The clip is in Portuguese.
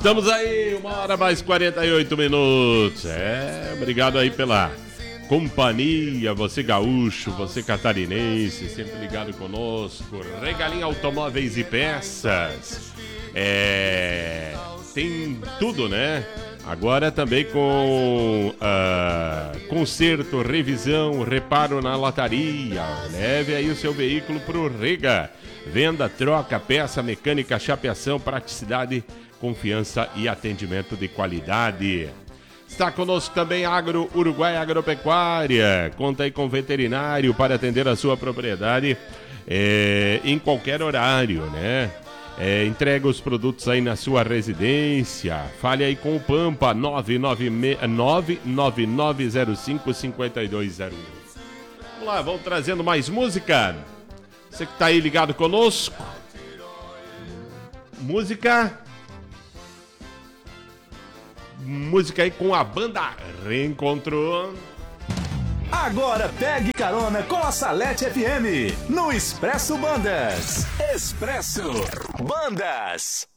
Estamos aí, 1h mais 48 minutos. Obrigado aí pela companhia, você gaúcho, você catarinense, sempre ligado conosco. Regalinho Automóveis e Peças. Tem tudo, né? Agora também com conserto, revisão, reparo na lataria. Leve aí o seu veículo pro Rega. Venda, troca, peça, mecânica, chapeação, praticidade, confiança e atendimento de qualidade. Está conosco também Agro Uruguai Agropecuária. Conta aí com veterinário para atender a sua propriedade em qualquer horário, né? Entrega os produtos aí na sua residência. Fale aí com o Pampa 99905-5201. Vamos lá, vamos trazendo mais música. Você que tá aí ligado conosco. Música aí com a banda Reencontrou. Agora pegue carona com a Salete FM no Expresso Bandas. Expresso Bandas.